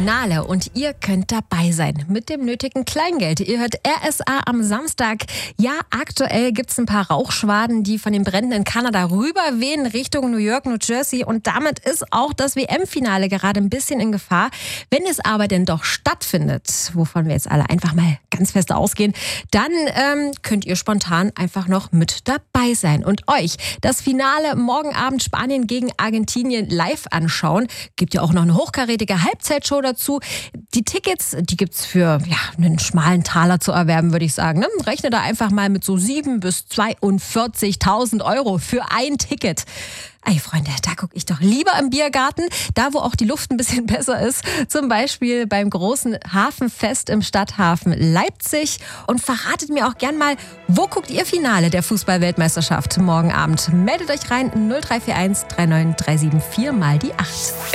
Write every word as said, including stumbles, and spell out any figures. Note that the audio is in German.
Finale und ihr könnt dabei sein mit dem nötigen Kleingeld. Ihr hört R S A am Samstag. Ja, aktuell gibt es ein paar Rauchschwaden, die von den Bränden in Kanada rüberwehen Richtung New York, New Jersey. Und damit ist auch das W M-Finale gerade ein bisschen in Gefahr. Wenn es aber denn doch stattfindet, wovon wir jetzt alle einfach mal ganz fest ausgehen, dann ähm, könnt ihr spontan einfach noch mit dabei sein und euch das Finale morgen Abend Spanien gegen Argentinien live anschauen. Gibt ja auch noch eine hochkarätige Halbzeitshow dazu. Die Tickets, die gibt's für ja, einen schmalen Taler zu erwerben, würde ich sagen. Ne? Rechne da einfach mal mit so sieben bis zweiundvierzigtausend Euro für ein Ticket. Ey, Freunde, da gucke ich doch lieber im Biergarten, da wo auch die Luft ein bisschen besser ist. Zum Beispiel beim großen Hafenfest im Stadthafen Leipzig. Und verratet mir auch gern mal, wo guckt ihr Finale der Fußball-Weltmeisterschaft morgen Abend? Meldet euch rein null drei vier eins drei neun drei sieben vier mal die acht.